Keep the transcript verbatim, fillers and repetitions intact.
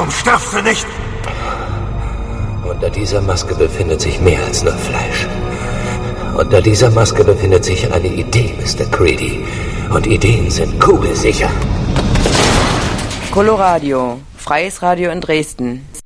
Warum stirbst du nicht? Unter dieser Maske befindet sich mehr als nur Fleisch. Unter dieser Maske befindet sich eine Idee, Mister Creedy. Und Ideen sind kugelsicher. Coloradio, freies Radio in Dresden.